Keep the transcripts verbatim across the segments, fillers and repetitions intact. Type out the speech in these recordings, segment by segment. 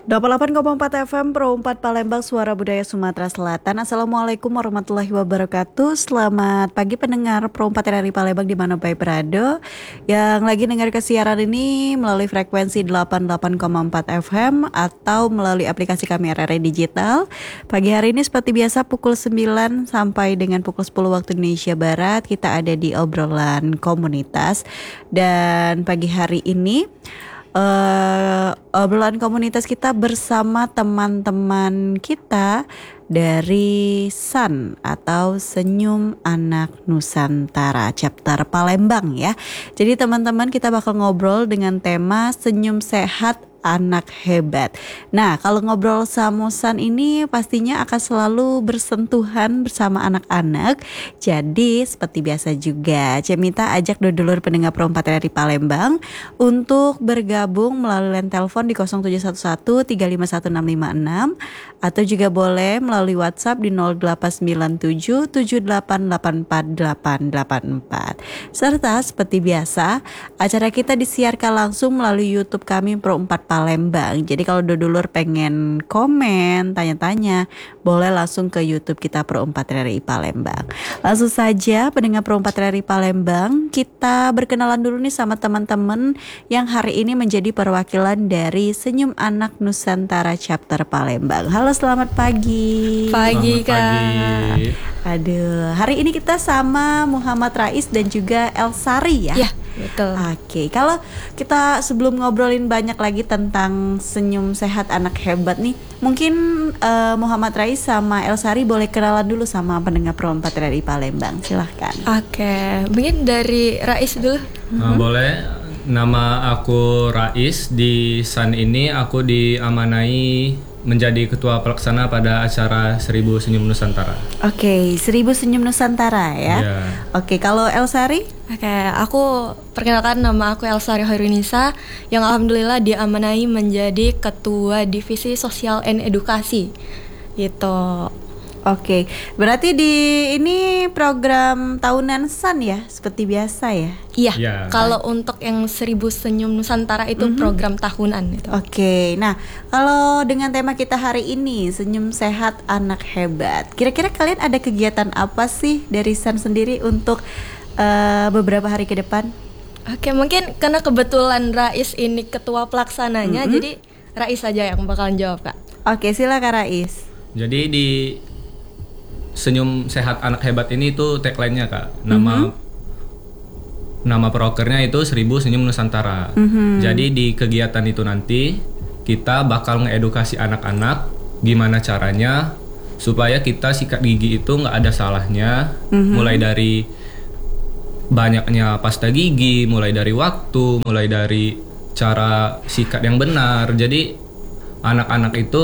delapan puluh delapan koma empat F M Pro empat Palembang, Suara Budaya Sumatera Selatan. Assalamualaikum warahmatullahi wabarakatuh. Selamat pagi pendengar Pro empat R R I Palembang di mana Bapak berada, yang lagi dengar kesiaran ini melalui frekuensi delapan puluh delapan koma empat F M atau melalui aplikasi kami R R I Digital. Pagi hari ini seperti biasa pukul sembilan sampai dengan pukul sepuluh waktu Indonesia Barat kita ada di obrolan komunitas. Dan pagi hari ini Uh, obrolan komunitas kita bersama teman-teman kita dari S A N atau Senyum Anak Nusantara chapter Palembang ya. Jadi teman-teman, kita bakal ngobrol dengan tema Senyum Sehat Anak Hebat. Nah, kalau ngobrol sama S A N ini pastinya akan selalu bersentuhan bersama anak-anak. Jadi seperti biasa juga Cek minta ajak dulur pendengar Pro empat R R I Palembang untuk bergabung melalui line telepon di nol tujuh satu satu tiga lima satu enam lima enam atau juga boleh melalui WhatsApp di nol delapan sembilan tujuh tujuh delapan delapan empat delapan delapan empat. Serta seperti biasa, acara kita disiarkan langsung melalui YouTube kami Pro empat Palembang. Jadi kalau dulur pengen komen, tanya-tanya, boleh langsung ke YouTube kita Pro empat R R I Palembang. Langsung saja pendengar Pro empat R R I Palembang, kita berkenalan dulu nih sama teman-teman yang hari ini menjadi perwakilan dari Senyum Anak Nusantara chapter Palembang. Halo, selamat pagi. Pagi, Selamat pagi. Kak. Aduh, hari ini kita sama Muhammad Rais dan juga Elsari ya. Ya, betul. Oke, kalau kita sebelum ngobrolin banyak lagi tentang Senyum Sehat Anak Hebat nih, mungkin uh, Muhammad Rais sama Elsari boleh kenalan dulu sama pendengar Pro empat R R I Palembang. Silahkan. Oke, mungkin dari Rais dulu. Nah, boleh. Nama aku Rais. Di S A N ini aku diamanai menjadi ketua pelaksana pada acara Seribu Senyum Nusantara. Oke, Seribu Senyum Nusantara ya. Ya. Oke, kalau Elsari? Oke, aku perkenalkan, nama aku Elsari Hoirunisa yang alhamdulillah diamanai menjadi ketua divisi sosial and edukasi. Gitu. Oke, berarti di ini program tahunan S A N ya, seperti biasa ya? Iya, Ya. kalau untuk yang Seribu Senyum Nusantara itu Mhm. program tahunan itu. Oke, nah kalau dengan tema kita hari ini, Senyum Sehat Anak Hebat, kira-kira kalian ada kegiatan apa sih dari S A N sendiri untuk uh, beberapa hari ke depan? Oke, mungkin karena kebetulan Rais ini ketua pelaksananya, Mhm. jadi Rais saja yang bakalan jawab, Kak. Oke, silakan Rais. Jadi di Senyum Sehat Anak Hebat ini itu tagline-nya, Kak. Nama nama prokernya itu Seribu Senyum Nusantara. Mhm. Jadi di kegiatan itu nanti kita bakal ngedukasi anak-anak gimana caranya supaya kita sikat gigi itu nggak ada salahnya. Mhm. Mulai dari banyaknya pasta gigi, mulai dari waktu, mulai dari cara sikat yang benar. Jadi anak-anak itu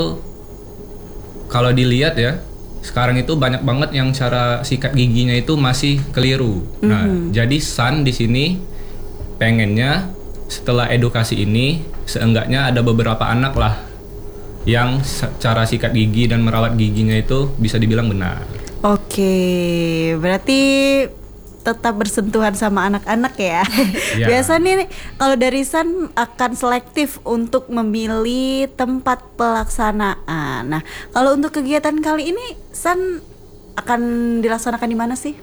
kalau dilihat ya, sekarang itu banyak banget yang cara sikat giginya itu masih keliru. Nah, jadi S A N di sini pengennya setelah edukasi ini seenggaknya ada beberapa anak lah yang cara sikat gigi dan merawat giginya itu bisa dibilang benar. Oke, berarti tetap bersentuhan sama anak-anak ya. Ya. Biasanya nih kalau dari S A N akan selektif untuk memilih tempat pelaksanaan. Nah, kalau untuk kegiatan kali ini S A N akan dilaksanakan di mana sih?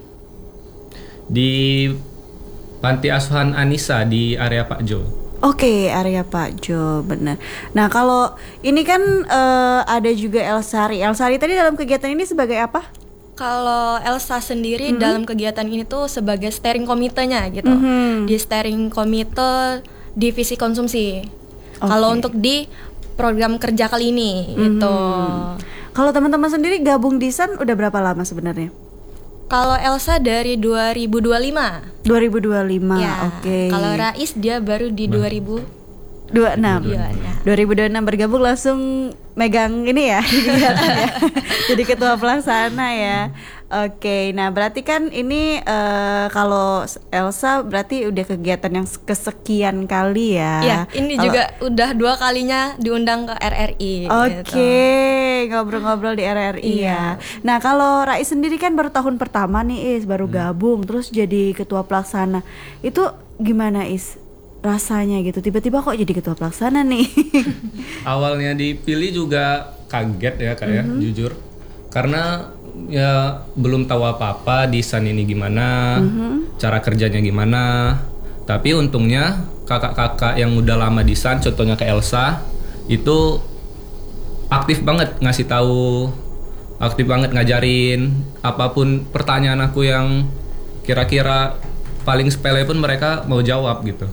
Di Panti Asuhan Anissa di area Pak Jo. Oke, area Pak Jo, benar. Nah, kalau ini kan eh, ada juga Elsari. Elsari tadi dalam kegiatan ini sebagai apa? Kalau Elsa sendiri dalam kegiatan ini tuh sebagai steering komitenya gitu. Mhm. Di steering komite divisi konsumsi. Oke. Kalau untuk di program kerja kali ini gitu. Kalau teman-teman sendiri gabung di S A N udah berapa lama sebenarnya? Kalau Elsa dari dua ribu dua puluh lima. dua ribu dua puluh lima. Ya. Oke. Kalau Rais dia baru di dua ribu dua puluh enam. Iya, iya. dua ribu dua puluh enam bergabung langsung megang ini ya. ya. Jadi ketua pelaksana ya. Oke, nah berarti kan ini eh, kalau Elsa berarti udah kegiatan yang kesekian kali ya. Ya, ini Kalau- juga udah dua kalinya diundang ke R R I. Oke, gitu. ngobrol-ngobrol di R R I ya. Iya. Nah, kalau Rais sendiri kan baru tahun pertama nih, Is, baru gabung terus jadi ketua pelaksana. Itu gimana, Is? rasanya gitu? Tiba-tiba kok jadi ketua pelaksana nih? Awalnya dipilih juga kaget ya kak ya, Mhm. jujur. Karena ya belum tahu apa-apa di S A N ini gimana, Mhm. cara kerjanya gimana. Tapi untungnya kakak-kakak yang udah lama di S A N, contohnya ke Elsa, itu aktif banget ngasih tahu, aktif banget ngajarin. Apapun pertanyaan aku yang kira-kira paling sepele pun mereka mau jawab gitu.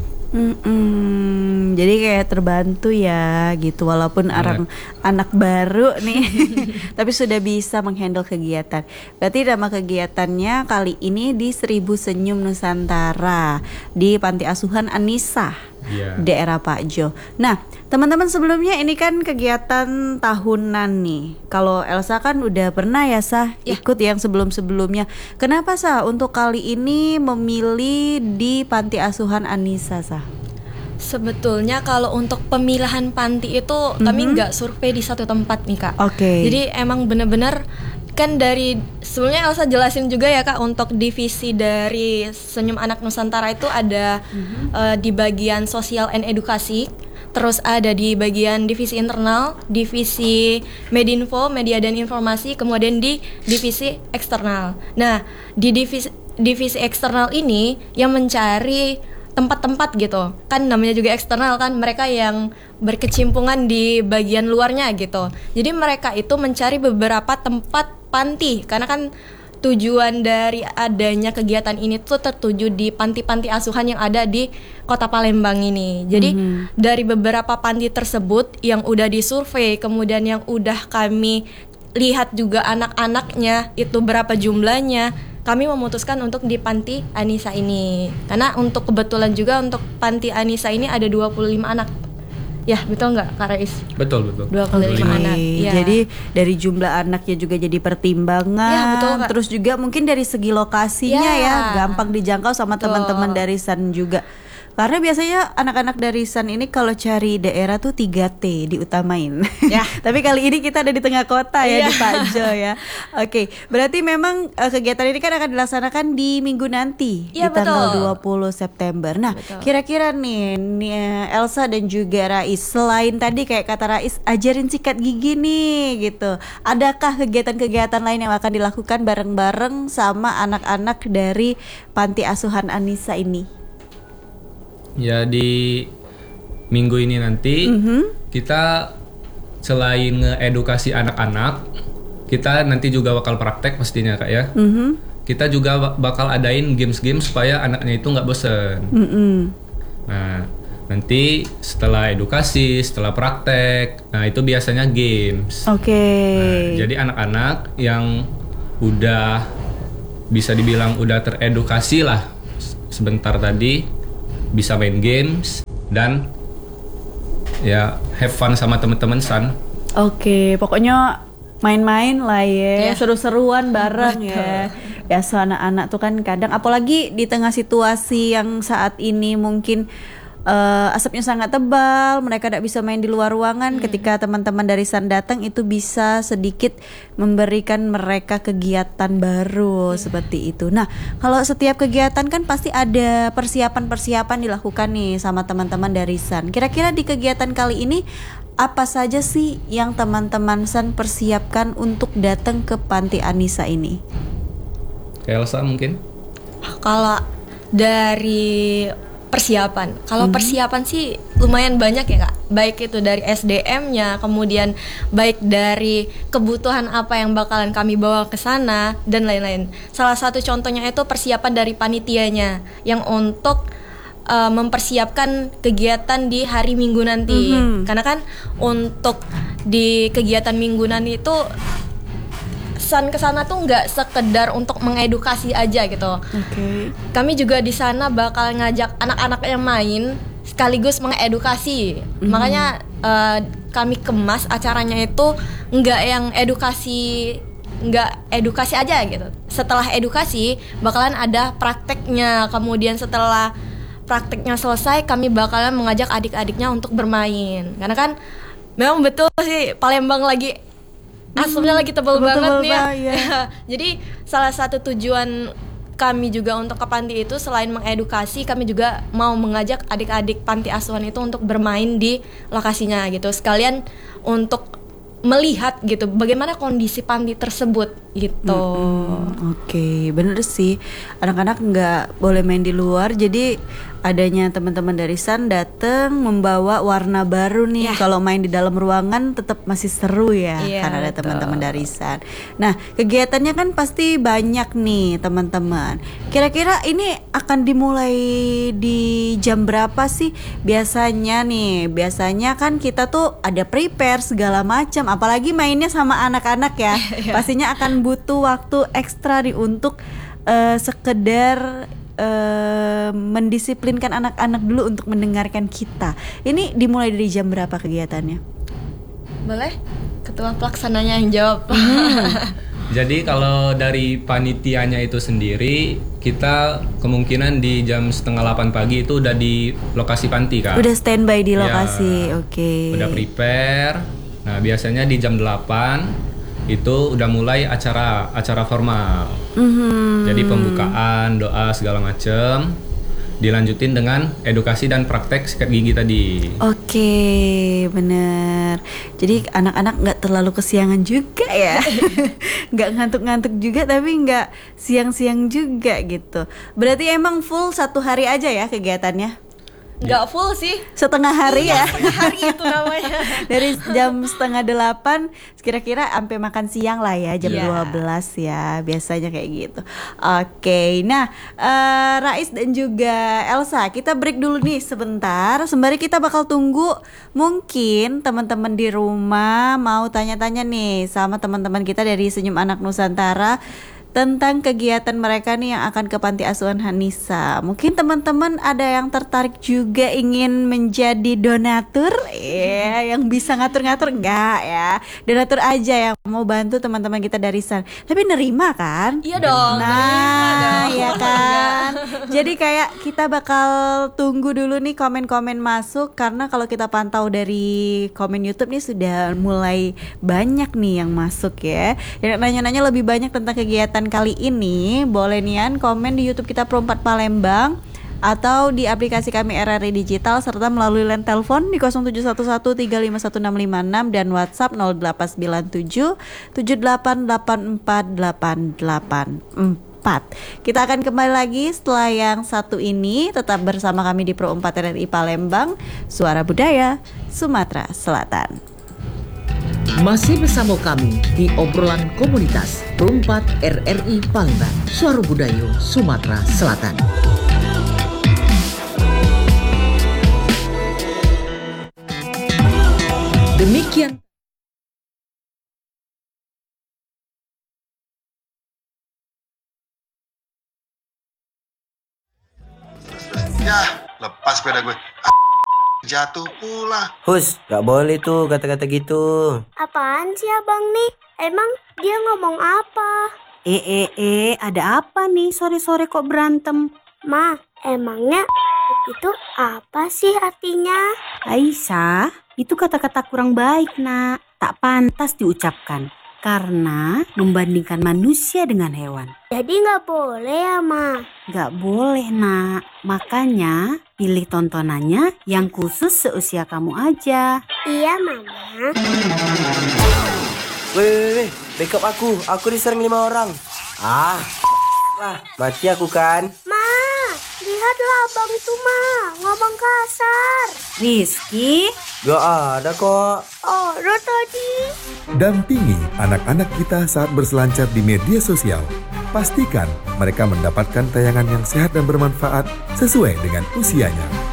Mm-mm. Jadi kayak terbantu ya gitu, walaupun orang anak baru nih tapi sudah bisa menghandle kegiatan. Berarti nama kegiatannya kali ini di Seribu Senyum Nusantara di Panti Asuhan Anissa, Iya. daerah Pak Jo. Nah teman-teman, sebelumnya ini kan kegiatan tahunan nih. Kalau Elsa kan udah pernah ya Sah Ya. ikut yang sebelum-sebelumnya. Kenapa Sah untuk kali ini memilih di Panti Asuhan Anissa Sah? Sebetulnya kalau untuk pemilihan panti itu kami nggak survei di satu tempat nih kak. Oke. Jadi emang bener-bener kan dari sebelumnya Elsa jelasin juga ya kak, untuk divisi dari Senyum Anak Nusantara itu ada eh, di bagian sosial and edukasi, terus ada di bagian divisi internal, divisi Medinfo, media dan informasi, kemudian di divisi eksternal. Nah di divisi divisi eksternal ini yang mencari tempat-tempat gitu kan, namanya juga eksternal kan, mereka yang berkecimpungan di bagian luarnya gitu. Jadi mereka itu mencari beberapa tempat panti, karena kan tujuan dari adanya kegiatan ini tuh tertuju di panti-panti asuhan yang ada di Kota Palembang ini. Jadi Mhm. dari beberapa panti tersebut yang udah disurvei, kemudian yang udah kami lihat juga anak-anaknya itu berapa jumlahnya, kami memutuskan untuk di Panti Anissa ini. Karena untuk kebetulan juga untuk Panti Anissa ini ada dua puluh lima anak. Ya, betul nggak Kak Rais? Betul betul. dua puluh lima Oke, anak. Ya. Jadi dari jumlah anaknya juga jadi pertimbangan. Ya, betul, Kak. Terus juga mungkin dari segi lokasinya Ya. ya gampang dijangkau sama Betul. teman-teman dari S A N juga. Karena biasanya anak-anak dari S A N ini kalau cari daerah tuh tiga T diutamain. Ya. Tapi kali ini kita ada di tengah kota ya, Iya. di Pak Jo ya. Oke, berarti memang eh, kegiatan ini kan akan dilaksanakan di minggu nanti, Iya, di tanggal betul. dua puluh September. Nah, Betul. kira-kira nih, nih eh, Elsa dan juga Rais, selain tadi kayak kata Rais ajarin sikat gigi nih gitu, adakah kegiatan-kegiatan lain yang akan dilakukan bareng-bareng sama anak-anak dari Panti Asuhan Anissa ini? Ya di minggu ini nanti Mhm. kita selain ngeedukasi anak-anak, kita nanti juga bakal praktek pastinya kak ya. Mhm. Kita juga bak- bakal adain games-games supaya anaknya itu nggak bosen. Mhm. Nah nanti setelah edukasi, setelah praktek, nah itu biasanya games. Oke. Nah, jadi anak-anak yang udah bisa dibilang udah teredukasi lah s- sebentar tadi bisa main games dan ya have fun sama teman-teman San. Oke, pokoknya main-main lah ya, Ya. seru-seruan bareng ya. Biasa anak-anak tuh kan kadang, apalagi di tengah situasi yang saat ini mungkin eh, asapnya sangat tebal, mereka tidak bisa main di luar ruangan. Ketika teman-teman dari S A N datang, itu bisa sedikit memberikan mereka kegiatan baru seperti itu. Nah, kalau setiap kegiatan kan pasti ada persiapan-persiapan dilakukan nih sama teman-teman dari S A N. Kira-kira di kegiatan kali ini apa saja sih yang teman-teman S A N persiapkan untuk datang ke Panti Anissa ini? Kayak Elsa mungkin? Kalau dari persiapan, kalau persiapan sih lumayan banyak ya kak. Baik itu dari S D M-nya, kemudian baik dari kebutuhan apa yang bakalan kami bawa ke sana dan lain-lain. Salah satu contohnya itu persiapan dari panitianya yang untuk uh, mempersiapkan kegiatan di hari Minggu nanti. Mhm. Karena kan untuk di kegiatan Minggu nanti itu S A N kesana tuh nggak sekedar untuk mengedukasi aja gitu. Oke. Kami juga di sana bakal ngajak anak-anak yang main sekaligus mengedukasi. Makanya eh, kami kemas acaranya itu nggak yang edukasi, nggak edukasi aja gitu. Setelah edukasi bakalan ada prakteknya. Kemudian setelah prakteknya selesai, kami bakalan mengajak adik-adiknya untuk bermain. Karena kan memang betul sih Palembang lagi asapnya lagi tebal tebal-tebal banget nih ya. banget, ya. Jadi salah satu tujuan kami juga untuk ke panti itu selain mengedukasi, kami juga mau mengajak adik-adik panti asuhan itu untuk bermain di lokasinya gitu. Sekalian untuk melihat gitu bagaimana kondisi panti tersebut gitu. Mm-hmm. Oke, okay, bener sih. Anak-anak nggak boleh main di luar, jadi adanya teman-teman dari S A N datang membawa warna baru nih. Yeah. Kalau main di dalam ruangan tetap masih seru ya, yeah, karena ada betul. teman-teman dari S A N. Nah, kegiatannya kan pasti banyak nih teman-teman. Kira-kira ini akan dimulai di jam berapa sih? Biasanya nih, biasanya kan kita tuh ada prepare segala macam. Apalagi mainnya sama anak-anak ya, pastinya akan butuh waktu ekstra nih untuk uh, sekedar uh, mendisiplinkan anak-anak dulu untuk mendengarkan kita. Ini dimulai dari jam berapa kegiatannya? Boleh? Ketua pelaksananya yang jawab. Hmm. Jadi kalau dari panitianya itu sendiri, kita kemungkinan di jam setengah delapan pagi itu udah di lokasi panti kan? Udah standby di lokasi, ya, oke. Okay. Udah prepare. Nah biasanya di jam delapan itu udah mulai acara acara formal. Mm-hmm. Jadi pembukaan, doa segala macem, dilanjutin dengan edukasi dan praktek sikat gigi tadi. Oke, bener. Jadi anak-anak nggak terlalu kesiangan juga ya, nggak ngantuk-ngantuk juga tapi nggak siang-siang juga gitu. Berarti emang full satu hari aja ya kegiatannya? Nggak full sih, setengah hari iya, ya. Setengah hari itu namanya. Dari jam setengah delapan kira-kira sampai makan siang lah ya, jam yeah. dua belas ya, biasanya kayak gitu. Oke, nah uh, Rais dan juga Elsa, kita break dulu nih sebentar. Sembari kita bakal tunggu mungkin teman-teman di rumah mau tanya-tanya nih sama teman-teman kita dari Senyum Anak Nusantara tentang kegiatan mereka nih yang akan ke Panti Asuhan Hanisa. Mungkin teman-teman ada yang tertarik juga ingin menjadi donatur, ya, yang bisa ngatur-ngatur enggak ya? Donatur aja yang mau bantu teman-teman kita dari S A N. Tapi nerima kan? Iya dong. Nah, ya kan. Jadi kayak kita bakal tunggu dulu nih komen-komen masuk, karena kalau kita pantau dari komen YouTube nih sudah mulai banyak nih yang masuk ya. Yang nanya-nanya lebih banyak tentang kegiatan kali ini, boleh nian komen di YouTube kita Pro empat Palembang atau di aplikasi kami R R I Digital, serta melalui line telepon di nol tujuh satu satu tiga lima satu enam lima enam dan WhatsApp nol delapan sembilan tujuh tujuh delapan delapan empat delapan delapan empat. Kita akan kembali lagi setelah yang satu ini. Tetap bersama kami di Pro empat R R I Palembang, Suara Budaya Sumatera Selatan. Masih bersama kami di obrolan komunitas Pro empat R R I Palembang, Suara Budaya Sumatera Selatan. Demikian ya, lepas sepeda gue. Jatuh pula. Hus, gak boleh tuh kata-kata gitu. Apaan sih abang nih? Emang dia ngomong apa? Eh eh eh, ada apa nih sore-sore kok berantem? Ma, emangnya itu apa sih artinya? Aisyah, itu kata-kata kurang baik nak. Tak pantas diucapkan, karena membandingkan manusia dengan hewan. Jadi gak boleh ya Ma? Gak boleh nak. Makanya pilih tontonannya yang khusus seusia kamu aja. Iya Mama. Weh, weh, weh, backup aku. Aku diserang lima orang. Ah, lah, mati aku kan. Ma, lihatlah abang itu Ma, ngomong kasar. Rizky, gak ada kok. Oh, tadi. Dampingi anak-anak kita saat berselancar di media sosial. Pastikan mereka mendapatkan tayangan yang sehat dan bermanfaat sesuai dengan usianya.